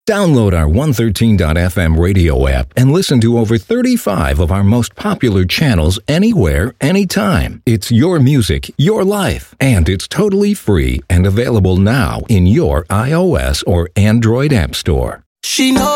Download our 113.fm radio app and listen to over 35 of our most popular channels anywhere, anytime. It's your music, your life, and it's totally free and available now in your iOS or Android app store. She knows